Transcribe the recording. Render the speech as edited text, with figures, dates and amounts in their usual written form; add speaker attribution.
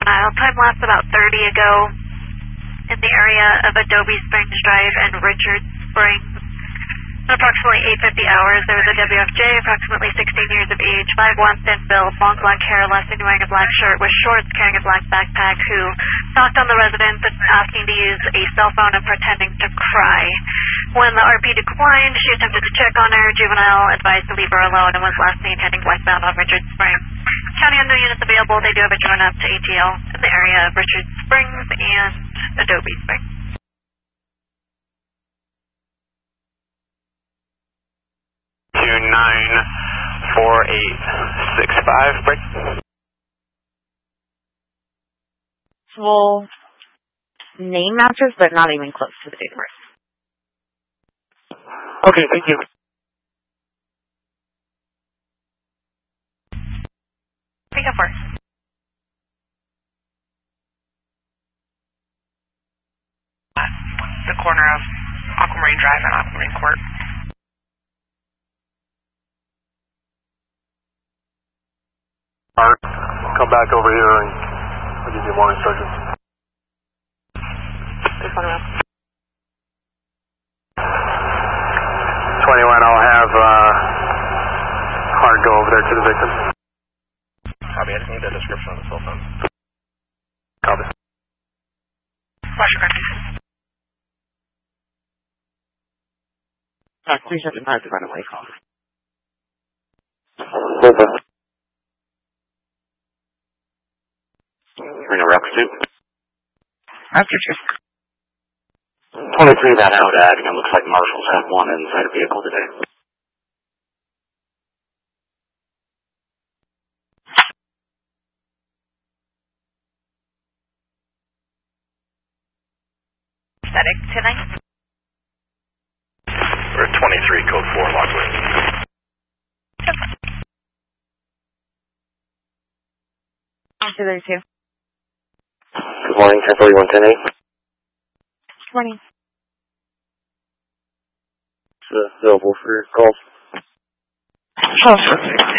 Speaker 1: Time lapse about 30 ago in the area of Adobe Springs Drive and Richard Springs. At approximately 8:50 hours, there was a WFJ, approximately 16 years of age, 5'1", thin build, long black hair, last seen wearing a black shirt with shorts, carrying a black backpack, who knocked on the residence asking to use a cell phone and pretending to cry. When the RP declined, she attempted to check on her. Juvenile advised to leave her alone and was last seen heading westbound on Richard Springs. County on no units available. They do have a drone up to ATL in the area of Richard Springs and Adobe Springs.
Speaker 2: $294865, break.
Speaker 3: Well, name matches, but not even close to the date of birth.
Speaker 2: Okay, thank you.
Speaker 1: Pick up first.
Speaker 4: The corner of Aquamarine Drive and Aquamarine Court.
Speaker 2: Alright, come back over here and I'll give you more instructions.
Speaker 4: This one around.
Speaker 2: 21, I'll have Hart go over there to the victim.
Speaker 5: Copy, I just need the description of the cell phone.
Speaker 2: Copy.
Speaker 4: Flash your gun, please.
Speaker 3: 375 to run away call.
Speaker 2: Over.
Speaker 6: We're in a rep suit.
Speaker 3: After
Speaker 6: 23 that out ag, and it looks like marshals have one inside a vehicle today.
Speaker 1: Static tonight.
Speaker 5: We're at 23, code 4, Lockwood.
Speaker 3: After 32.
Speaker 6: Good morning, 1041-10A.
Speaker 3: Good morning.
Speaker 6: It's available for calls.
Speaker 3: Oh, perfect.